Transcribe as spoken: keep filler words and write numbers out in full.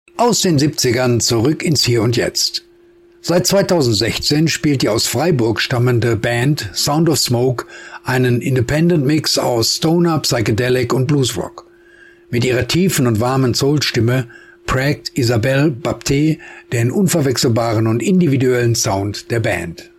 Aus den siebzigern zurück ins Hier und Jetzt. Seit zweitausendsechzehn spielt die aus Freiburg stammende Band Sound of Smoke einen Independent-Mix aus Stoner, Psychedelic und Bluesrock. Mit ihrer tiefen und warmen Soul-Stimme prägt Isabelle Baptiste den unverwechselbaren und individuellen Sound der Band.